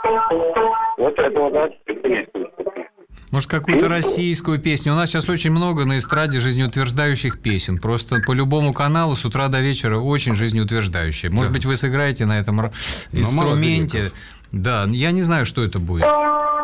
Вот этого, да, Может, какую-то российскую песню? У нас сейчас очень много на эстраде жизнеутверждающих песен. Просто по любому каналу с утра до вечера очень жизнеутверждающие. Может быть, вы сыграете на этом инструменте. Да, я не знаю, что это будет.